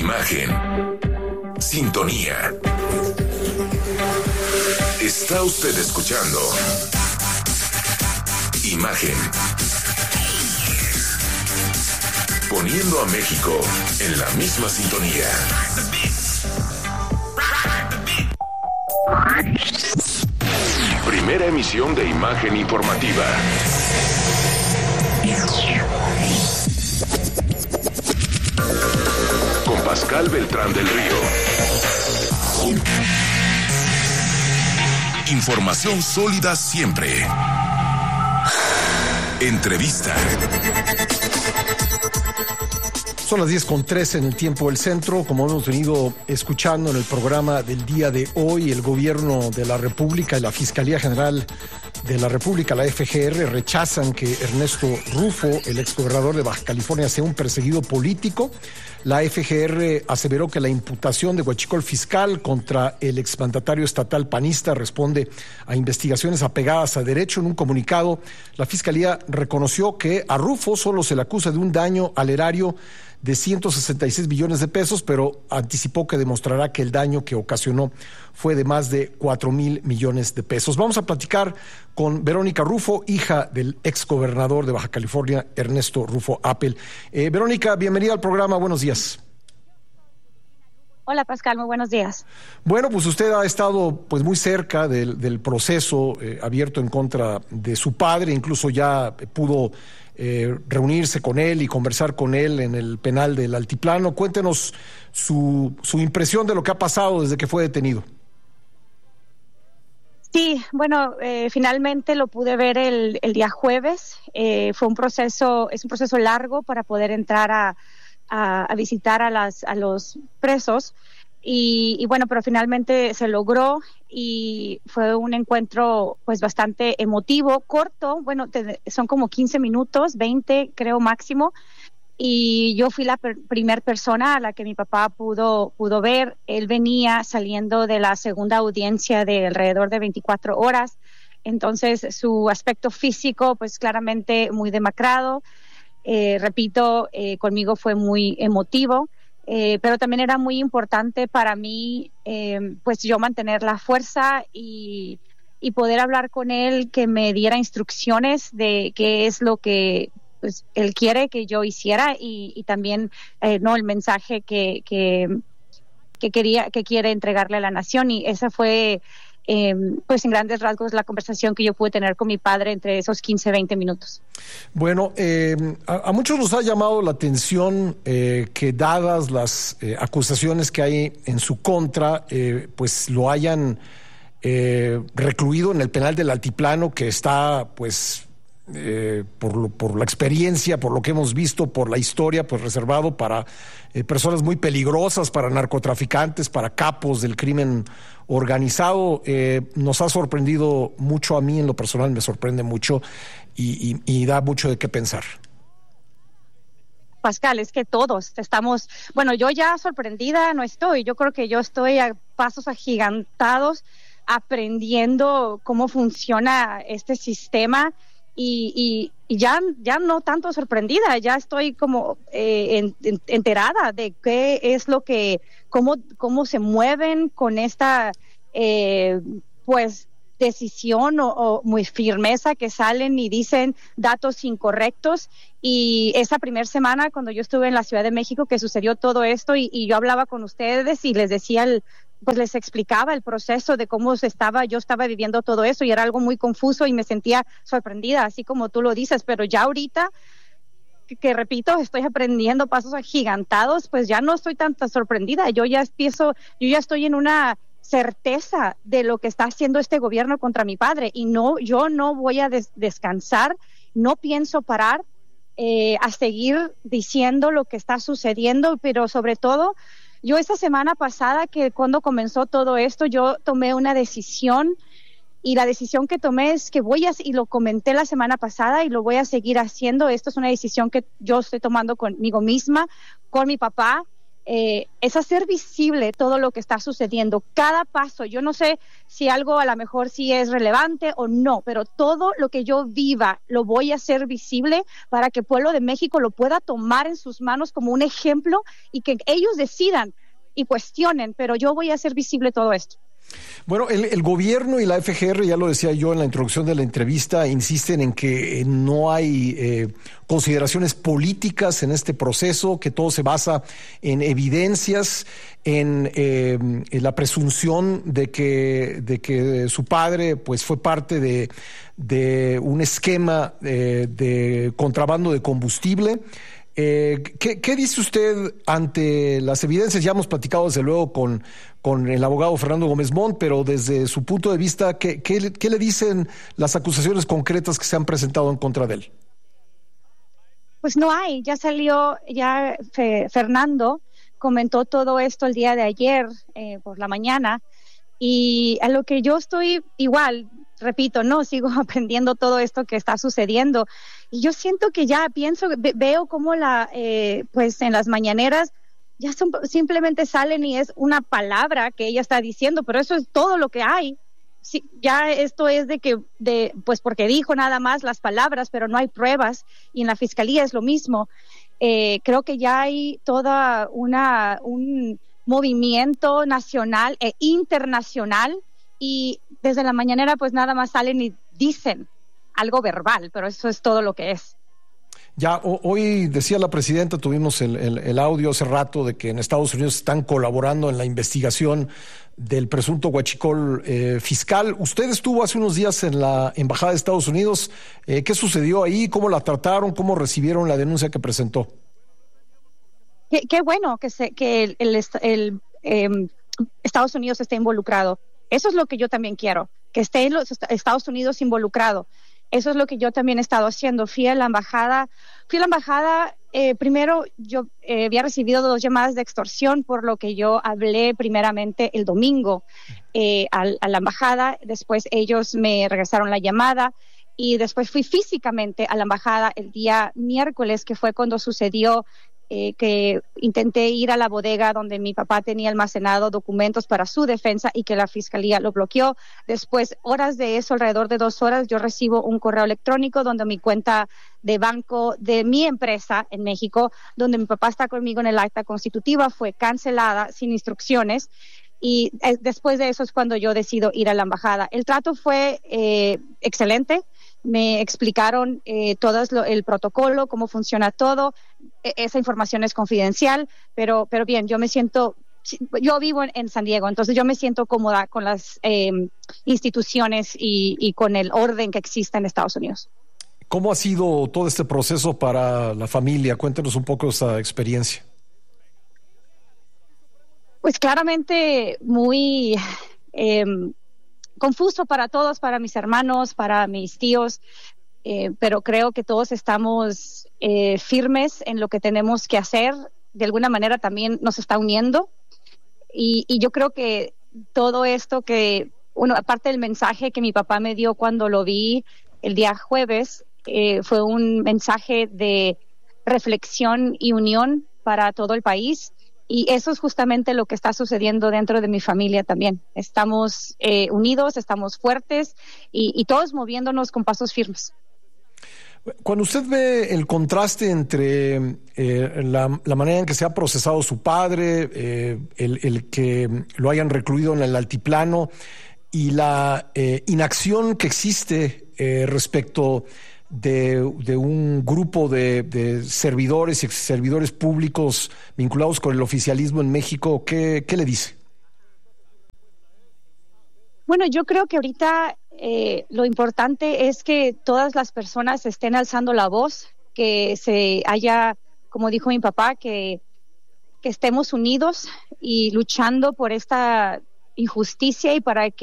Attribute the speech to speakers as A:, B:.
A: Imagen. Sintonía. Está usted escuchando Imagen. Poniendo a México en la misma sintonía. Primera emisión de Imagen Informativa. Con Pascal Beltrán del Río. Información sólida siempre. Entrevista.
B: Son las 10:13 en el tiempo del centro. Como hemos venido escuchando en el programa del día de hoy, el gobierno de la República y la Fiscalía General de la República, la FGR, rechazan que Ernesto Rufo, el exgobernador de Baja California, sea un perseguido político. La FGR aseveró que la imputación de huachicol fiscal contra el exmandatario estatal panista responde a investigaciones apegadas a derecho. En un comunicado, la Fiscalía reconoció que a Rufo solo se le acusa de un daño al erario de 166 billones de pesos, pero anticipó que demostrará que el daño que ocasionó fue de más de 4,000 millones de pesos. Vamos a platicar con Verónica Rufo, hija del exgobernador de Baja California, Ernesto Rufo Appel. Verónica, bienvenida al programa, buenos días.
C: Hola Pascal, muy buenos días.
B: Bueno, pues usted ha estado pues muy cerca del proceso abierto en contra de su padre, incluso ya pudo reunirse con él y conversar con él en el penal del Altiplano. Cuéntenos su impresión de lo que ha pasado desde que fue detenido.
C: Sí, bueno, finalmente lo pude ver el día jueves. Es un proceso largo para poder entrar a visitar a los presos y bueno, pero finalmente se logró y fue un encuentro pues bastante emotivo, corto, bueno, son como 15 minutos, 20 creo máximo, y yo fui la primer persona a la que mi papá pudo ver. Él venía saliendo de la segunda audiencia de alrededor de 24 horas, entonces su aspecto físico pues claramente muy demacrado. Repito, conmigo fue muy emotivo, pero también era muy importante para mí pues yo mantener la fuerza y poder hablar con él, que me diera instrucciones de qué es lo que pues él quiere que yo hiciera y también no el mensaje que quiere entregarle a la nación, y esa fue pues en grandes rasgos la conversación que yo pude tener con mi padre entre esos 15-20 minutos.
B: Bueno, a muchos nos ha llamado la atención que dadas las acusaciones que hay en su contra, pues lo hayan recluido en el penal del Altiplano, que está pues por la experiencia, por lo que hemos visto, por la historia, pues reservado para personas muy peligrosas, para narcotraficantes, para capos del crimen organizado. Nos ha sorprendido mucho, a mí en lo personal me sorprende mucho y da mucho de qué pensar.
C: Pascal, es que todos estamos, bueno, yo ya sorprendida no estoy, yo creo que yo estoy a pasos agigantados aprendiendo cómo funciona este sistema. Y ya no tanto sorprendida, ya estoy como enterada de qué es lo que, cómo se mueven con esta pues decisión o muy firmeza, que salen y dicen datos incorrectos. Y esa primera semana cuando yo estuve en la Ciudad de México que sucedió todo esto y yo hablaba con ustedes y les decía pues les explicaba el proceso de cómo yo estaba viviendo todo eso, y era algo muy confuso y me sentía sorprendida, así como tú lo dices, pero ya ahorita, que repito, estoy aprendiendo pasos agigantados, pues ya no estoy tan sorprendida, yo ya estoy en una certeza de lo que está haciendo este gobierno contra mi padre, y yo no voy a descansar, no pienso parar a seguir diciendo lo que está sucediendo, pero sobre todo, yo esta semana pasada, que cuando comenzó todo esto, yo tomé una decisión, y la decisión que tomé es que y lo comenté la semana pasada y lo voy a seguir haciendo. Esto es una decisión que yo estoy tomando conmigo misma, con mi papá, es hacer visible todo lo que está sucediendo, cada paso. Yo no sé si algo a lo mejor sí es relevante o no, pero todo lo que yo viva lo voy a hacer visible para que el pueblo de México lo pueda tomar en sus manos como un ejemplo y que ellos decidan y cuestionen, pero yo voy a hacer visible todo esto.
B: Bueno, el gobierno y la FGR, ya lo decía yo en la introducción de la entrevista, insisten en que no hay consideraciones políticas en este proceso, que todo se basa en evidencias, en la presunción de que su padre pues fue parte de un esquema de contrabando de combustible. ¿Qué dice usted ante las evidencias? Ya hemos platicado desde luego con el abogado Fernando Gómez Montt, pero desde su punto de vista, ¿qué le dicen las acusaciones concretas que se han presentado en contra de él?
C: Pues no hay, ya salió, Fernando comentó todo esto el día de ayer por la mañana, y a lo que yo estoy igual, repito, no, sigo aprendiendo todo esto que está sucediendo, y yo siento que ya veo como pues en las mañaneras ya simplemente salen y es una palabra que ella está diciendo, pero eso es todo lo que hay. Sí, ya esto es pues porque dijo nada más las palabras, pero no hay pruebas, y en la fiscalía es lo mismo. Creo que ya hay toda un movimiento nacional e internacional, y desde la mañanera pues nada más salen y dicen algo verbal, pero eso es todo lo que es.
B: Ya hoy decía la presidenta, tuvimos el audio hace rato de que en Estados Unidos están colaborando en la investigación del presunto huachicol fiscal. Usted estuvo hace unos días en la Embajada de Estados Unidos. ¿Qué sucedió ahí? ¿Cómo la trataron? ¿Cómo recibieron la denuncia que presentó?
C: Qué bueno que Estados Unidos esté involucrado. Eso es lo que yo también quiero, que esté en los Estados Unidos involucrado. Eso es lo que yo también he estado haciendo. Fui a la embajada, primero yo había recibido 2 llamadas de extorsión, por lo que yo hablé primeramente el domingo a la embajada. Después ellos me regresaron la llamada, y después fui físicamente a la embajada el día miércoles, que fue cuando sucedió que intenté ir a la bodega donde mi papá tenía almacenado documentos para su defensa y que la fiscalía lo bloqueó. Después, horas de eso, alrededor de 2 horas, yo recibo un correo electrónico donde mi cuenta de banco de mi empresa en México, donde mi papá está conmigo en el acta constitutiva, fue cancelada sin instrucciones. Y después de eso es cuando yo decido ir a la embajada. El trato fue excelente. Me explicaron todo el protocolo, cómo funciona todo. Esa información es confidencial, pero bien, yo vivo en San Diego, entonces yo me siento cómoda con las instituciones y con el orden que existe en Estados Unidos.
B: ¿Cómo ha sido todo este proceso para la familia? Cuéntenos un poco esa experiencia.
C: Pues claramente muy confuso para todos, para mis hermanos, para mis tíos, pero creo que todos estamos firmes en lo que tenemos que hacer. De alguna manera también nos está uniendo, y yo creo que todo esto aparte del mensaje que mi papá me dio cuando lo vi el día jueves, fue un mensaje de reflexión y unión para todo el país. Y eso es justamente lo que está sucediendo dentro de mi familia también. Estamos unidos, estamos fuertes y todos moviéndonos con pasos firmes.
B: Cuando usted ve el contraste entre la manera en que se ha procesado su padre, el que lo hayan recluido en el altiplano, y la inacción que existe respecto de un grupo de servidores y exservidores públicos vinculados con el oficialismo en México, ¿qué le dice?
C: Bueno, yo creo que ahorita lo importante es que todas las personas estén alzando la voz, que se haya, como dijo mi papá, que estemos unidos y luchando por esta injusticia y para que